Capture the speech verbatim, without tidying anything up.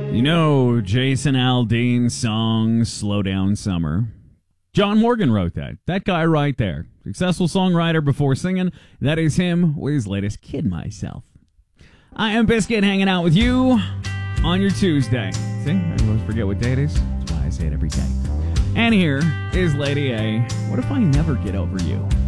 You know Jason Aldean's song, Slow Down Summer? John Morgan wrote that. That guy right there. Successful songwriter before singing. That is him with his latest Kid Myself. I am Biscuit hanging out with you on your Tuesday. See, I always forget what day it is. That's why I say it every day. And here is Lady A. What if I never get over you?